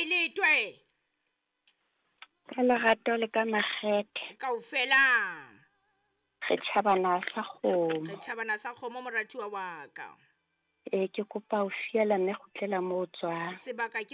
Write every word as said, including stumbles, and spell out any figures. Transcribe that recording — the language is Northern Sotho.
letwe ka lerato le ka makgethe kaofela re tšhabana sa kgomo re tšhabana sa kgomo moratiwa wa ka e ke kopa o fiela mme go tlela mo o tswang sebaka